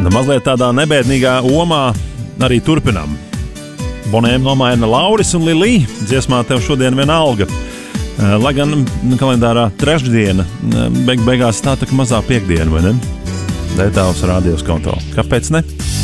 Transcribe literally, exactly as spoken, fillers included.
Mazliet tādā nebēdīgā omā arī turpinām. Bonēma nomaina Lauris un Lilī, dziesmā Tev šodien vienalga. Lai gan kalendārā trešdiena, beig beigās tā tā kā mazā piekdiena, vai ne? Dētāvs rādījos konto. Kāpēc ne?